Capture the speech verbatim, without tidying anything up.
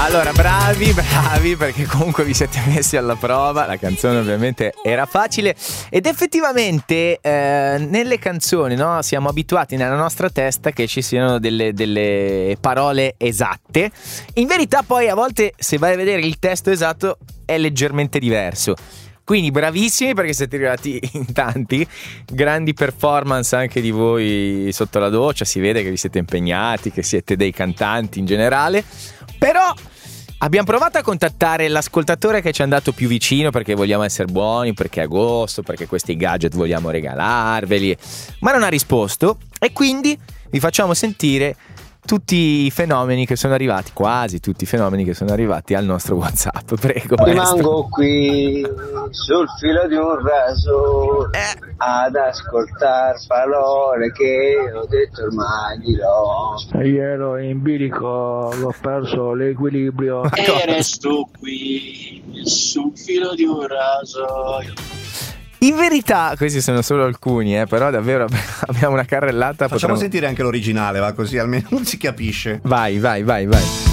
Allora, bravi, bravi, perché comunque vi siete messi alla prova. La canzone ovviamente era facile. Ed effettivamente eh, nelle canzoni, no, siamo abituati nella nostra testa che ci siano delle, delle parole esatte. In verità poi a volte, se vai a vedere il testo esatto, è leggermente diverso. Quindi bravissimi, perché siete arrivati in tanti. Grandi performance anche di voi sotto la doccia. Si vede che vi siete impegnati, che siete dei cantanti in generale. Però abbiamo provato a contattare l'ascoltatore che ci è andato più vicino, perché vogliamo essere buoni, perché è agosto, perché questi gadget vogliamo regalarveli, ma non ha risposto. E quindi vi facciamo sentire tutti i fenomeni che sono arrivati, quasi tutti i fenomeni che sono arrivati al nostro WhatsApp. Prego, maestro. Rimango qui sul filo di un raso eh. ad ascoltare parole che ho detto ormai di no. Ieri ero in bilico, l'ho perso l'equilibrio e resto qui sul filo di un rasoio. In verità questi sono solo alcuni, eh, però davvero abbiamo una carrellata. Facciamo potremmo... sentire anche l'originale, va, così almeno non si capisce. Vai, vai, vai, vai.